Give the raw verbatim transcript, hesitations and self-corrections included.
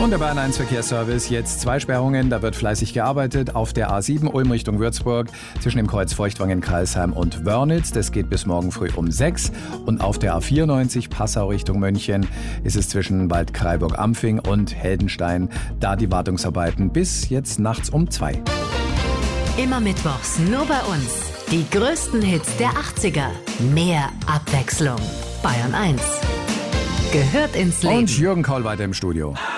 Und der Bayern eins Verkehrsservice, jetzt zwei Sperrungen, da wird fleißig gearbeitet. Auf der A sieben Ulm Richtung Würzburg zwischen dem Kreuz Feuchtwangen-Kreilsheim und Wörnitz, das geht bis morgen früh um sechs. Und auf der A vierundneunzig Passau Richtung München ist es zwischen Waldkraiburg-Ampfing und Heldenstein, da die Wartungsarbeiten bis jetzt nachts um zwei. Immer mittwochs nur bei uns. Die größten Hits der achtziger. Mehr Abwechslung. Bayern eins. Gehört ins Leben. Und Jürgen Koll weiter im Studio.